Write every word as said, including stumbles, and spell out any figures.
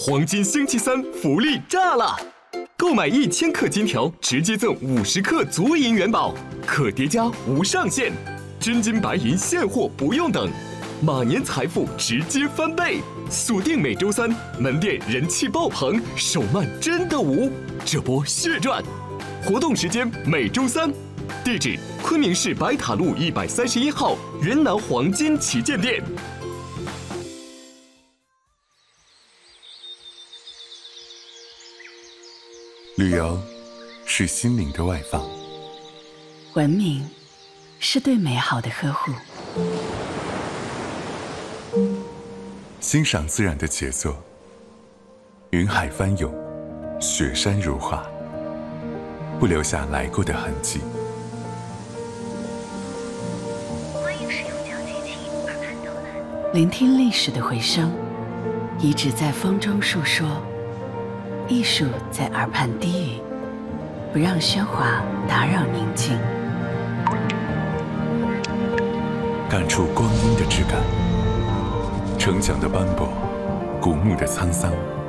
黄金星期三福利炸了！购买一千克金条，直接赠五十克足银元宝，可叠加无上限，真金白银现货不用等，马年财富直接翻倍！锁定每周三，门店人气爆棚，手慢真的无，这波血赚！活动时间每周三，地址昆明市白塔路一百三十一号云南黄金旗舰店。 旅游是心灵的外放， 文明是对美好的呵护， 欣赏自然的杰作，云海翻涌，雪山如画，不留下来过的痕迹。 欢迎使用脚机器耳畔导览， 聆听历史的回声，遗址在风中述说，艺术在耳畔低语，不让喧哗打扰宁静， 感触光阴的质感，城墙的斑驳，古墓的沧桑。